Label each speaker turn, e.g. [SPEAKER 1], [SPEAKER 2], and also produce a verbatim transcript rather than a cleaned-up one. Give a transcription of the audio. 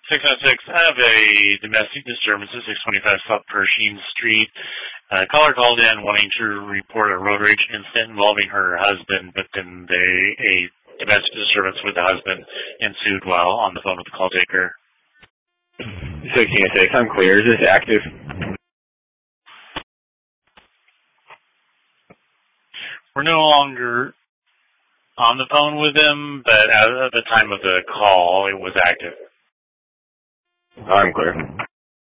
[SPEAKER 1] six oh six, I have a domestic disturbance at six twenty-five South Pershing Street. Uh, caller called in wanting to report a road rage incident involving her husband, but then they, a domestic disturbance with the husband ensued while on the phone with the call taker.
[SPEAKER 2] sixteen oh six, I'm clear. Is this active?
[SPEAKER 1] We're no longer on the phone with him, but at the time of the call, it was active.
[SPEAKER 2] I'm clear.